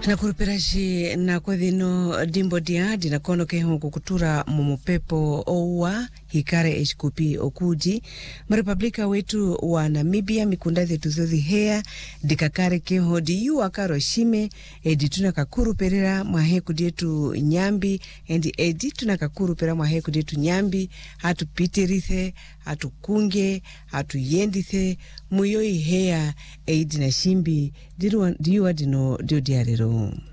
Tunakurupirashi na kwa dhino dimbo diadi na kono keho kukutura mumupepo owa hikare eshkupi okuji Republika wetu wa Namibia mikundathi tuzothi hea dikakare keho diyu akaro shime edi tunakakuru perera mwaheku dietu nyambi edi tunakakuru perera mwaheku dietu nyambi hatu pitirithe hatu kunge hatu yendithe muyoi hea edi na shimbi diwa dino dio diarero.